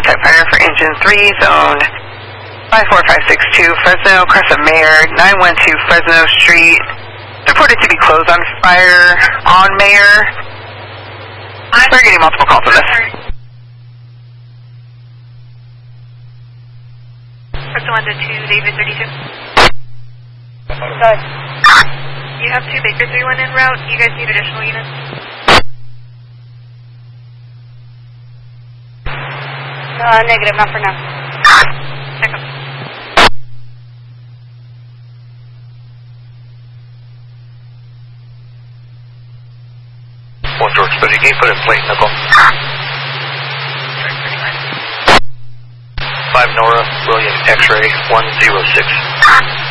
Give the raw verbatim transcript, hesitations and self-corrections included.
contact fire for engine three, zone five four five six two, Fresno, Crescent Mayor, nine one two Fresno Street. Reported to be closed on fire on Mayor. We're getting multiple calls on this. Crescent one to two, David thirty-two. Good. You have two Baker three one en route. You guys need additional units? Uh, negative, not for now. Check up. One George, but you can put in plate knuckle. Five Nora, William X-ray one zero six.